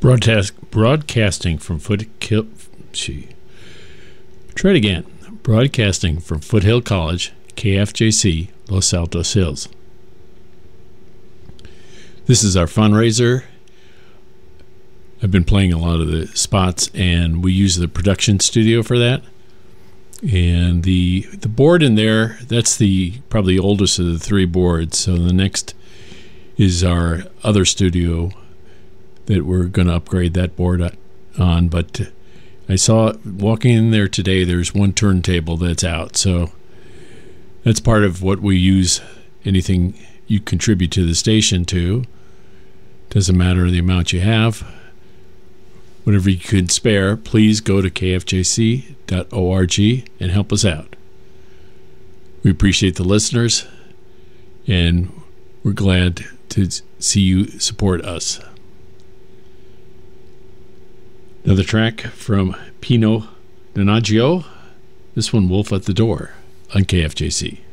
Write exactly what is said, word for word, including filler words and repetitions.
Broadcast, broadcasting from Foothill. Gee. Try it again. Broadcasting from Foothill College, K F J C, Los Altos Hills. This is our fundraiser. I've been playing a lot of the spots, and we use the production studio for that. And the the board in there, that's the probably oldest of the three boards. So the next is our other studio that we're going to upgrade that board on. But I saw walking in there today, there's one turntable that's out. So that's part of what we use anything you contribute to the station to. Doesn't matter the amount you have. Whatever you can spare, please go to k f j c dot org and help us out. We appreciate the listeners, and we're glad to see you support us. Another track from Pino Donaggio. This one, Wolf at the Door, on K F J C.